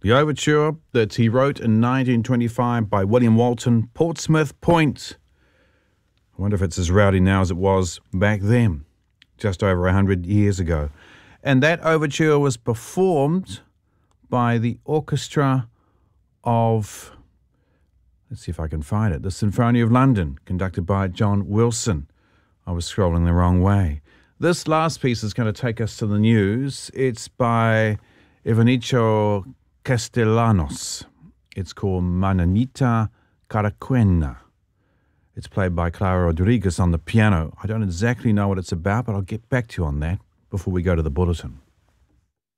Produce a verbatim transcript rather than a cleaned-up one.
The overture that he wrote in nineteen twenty-five by William Walton, Portsmouth Point. I wonder if it's as rowdy now as it was back then, just over a hundred years ago. And that overture was performed by the orchestra of, let's see if I can find it, the Symphony of London, conducted by John Wilson. I was scrolling the wrong way. This last piece is going to take us to the news. It's by Evanicio Castellanos. It's called Mananita Caraquena. It's played by Clara Rodriguez on the piano. I don't exactly know what it's about, but I'll get back to you on that before we go to the bulletin.